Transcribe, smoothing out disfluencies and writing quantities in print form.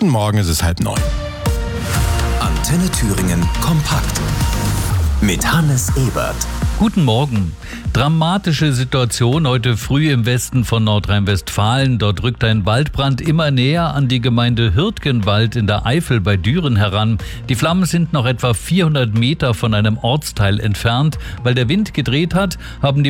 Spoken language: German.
Guten Morgen, es ist 8:30. Antenne Thüringen kompakt mit Hannes Ebert. Guten Morgen. Dramatische Situation heute früh im Westen von Nordrhein-Westfalen. Dort rückt ein Waldbrand immer näher an die Gemeinde Hürtgenwald in der Eifel bei Düren heran. Die Flammen sind noch etwa 400 Meter von einem Ortsteil entfernt. Weil der Wind gedreht hat, haben die